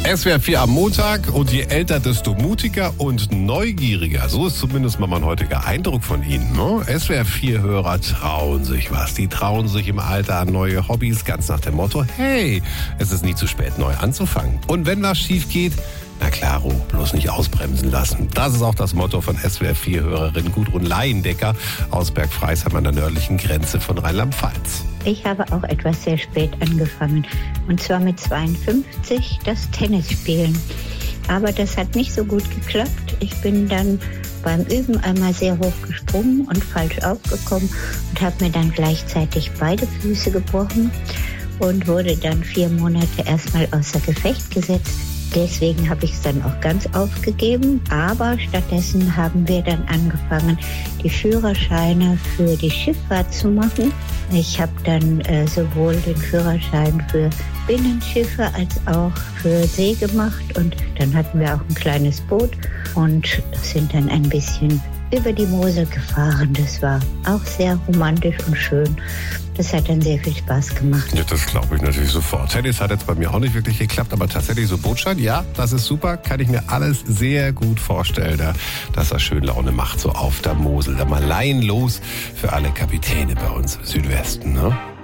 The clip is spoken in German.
SWR 4 am Montag und je älter, desto mutiger und neugieriger. So ist zumindest mal mein heutiger Eindruck von Ihnen. Ne? SWR 4-Hörer trauen sich was. Die trauen sich im Alter an neue Hobbys, ganz nach dem Motto, hey, es ist nie zu spät, neu anzufangen. Und wenn was schief geht, na klaro, bloß nicht ausbremsen lassen. Das ist auch das Motto von SWR 4-Hörerin Gudrun Leiendecker aus Bergfreisheim an der nördlichen Grenze von Rheinland-Pfalz. Ich habe auch etwas sehr spät angefangen, und zwar mit 52 das Tennisspielen. Aber das hat nicht so gut geklappt. Ich bin dann beim Üben einmal sehr hoch gesprungen und falsch aufgekommen und habe mir dann gleichzeitig beide Füße gebrochen und wurde dann 4 Monate erstmal außer Gefecht gesetzt. Deswegen habe ich es dann auch ganz aufgegeben, aber stattdessen haben wir dann angefangen, die Führerscheine für die Schifffahrt zu machen. Ich habe dann sowohl den Führerschein für Binnenschiffe als auch für See gemacht, und dann hatten wir auch ein kleines Boot und sind dann ein bisschen über die Mosel gefahren. Das war auch sehr romantisch und schön. Das hat dann sehr viel Spaß gemacht. Ja, das glaube ich natürlich sofort. Tennis hat jetzt bei mir auch nicht wirklich geklappt, aber tatsächlich so Bootschein, ja, das ist super. Kann ich mir alles sehr gut vorstellen, dass das schön Laune macht, so auf der Mosel. Da mal laienlos für alle Kapitäne bei uns im Südwesten, ne?